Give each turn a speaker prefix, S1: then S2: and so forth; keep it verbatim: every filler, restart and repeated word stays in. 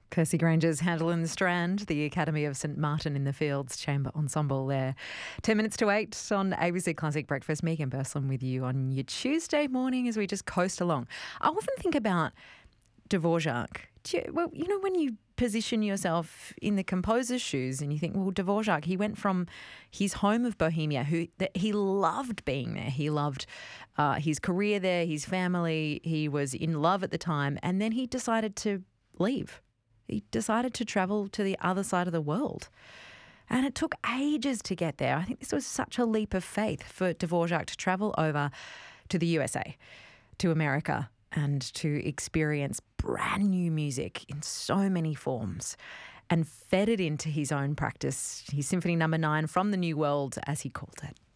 S1: Percy Granger's Handel in the Strand, the Academy of St Martin in the Fields Chamber Ensemble there. Ten minutes to eight on A B C Classic Breakfast. Megan Burslam with you on your Tuesday morning as we just coast along. I often think about Dvorak. Do you, well, you know, when you position yourself in the composer's shoes and you think, well, Dvorak, he went from his home of Bohemia, who that he loved being there. He loved uh, his career there, his family. He was in love at the time, and then he decided to leave. He decided to travel to the other side of the world. And it took ages to get there. I think this was such a leap of faith for Dvorak to travel over to the U S A, to America, and to experience brand new music in so many forms and fed it into his own practice, his Symphony Number Nine from the New World, as he called it.